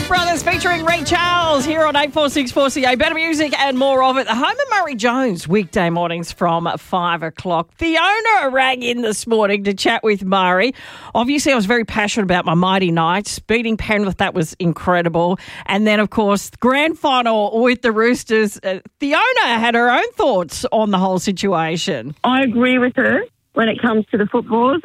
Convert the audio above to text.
Blues Brothers featuring Ray Charles here on 8464CA. Better music and more of it. The home of Murray Jones, weekday mornings from 5 o'clock. The owner rang in this morning to chat with Murray. Obviously, I was very passionate about my Mighty Knights. Beating Penrith, that was incredible. And then, of course, the grand final with the Roosters. The owner had her own thoughts on the whole situation. I agree with her when it comes to the footballers.